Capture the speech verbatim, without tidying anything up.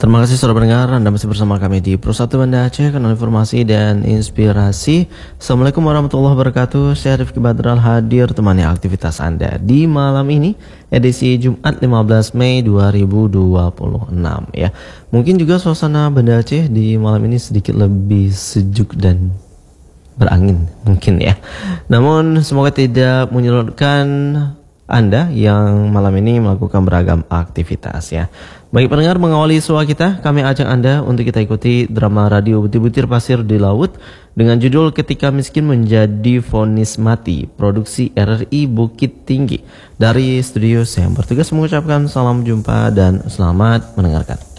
Terima kasih sudah mendengar. Anda masih bersama kami di Pro satu Banda Aceh, kanal informasi dan inspirasi. Assalamualaikum warahmatullahi wabarakatuh. Saya Rifki Badral hadir temani aktivitas Anda di malam ini, edisi Jumat lima belas Mei dua ribu dua puluh enam ya. Mungkin juga suasana Banda Aceh di malam ini sedikit lebih sejuk dan berangin mungkin ya. Namun semoga tidak menyurutkan Anda yang malam ini melakukan beragam aktivitas ya. Bagi pendengar, mengawali suara kita, kami ajak Anda untuk kita ikuti drama radio Butir-Butir Pasir di Laut dengan judul Ketika Miskin Menjadi Vonis Mati, produksi R R I Bukit Tinggi. Dari studio saya bertugas mengucapkan salam jumpa dan selamat mendengarkan.